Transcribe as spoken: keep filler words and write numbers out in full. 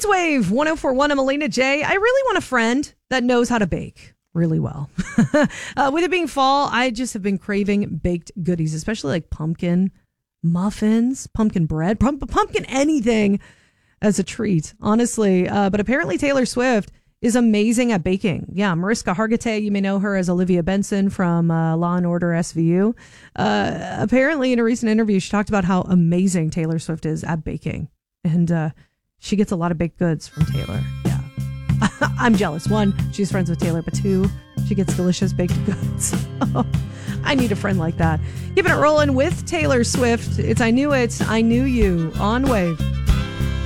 It's Wave one oh four point one. I'm Alina J. I really want a friend that knows how to bake really well. uh, with it being fall, I just have been craving baked goodies, especially like pumpkin muffins, pumpkin bread, pump- pumpkin anything as a treat, honestly. Uh, but apparently Taylor Swift is amazing at baking. Yeah, Mariska Hargitay, you may know her as Olivia Benson from uh, Law and Order S V U. Uh, apparently in a recent interview, she talked about how amazing Taylor Swift is at baking. And uh, she gets a lot of baked goods from Taylor. Yeah. I'm jealous. One, she's friends with Taylor, but two, she gets delicious baked goods. I need a friend like that. Keeping it rolling with Taylor Swift. It's I Knew It, I Knew You on Wave.